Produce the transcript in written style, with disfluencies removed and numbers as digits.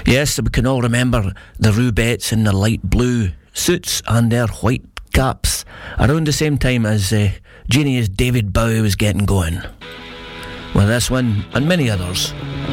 Yes, we can all remember the Rubettes in their light blue suits and their white caps around the same time as Jeannie as David Bowie was getting going. Well, this one and many others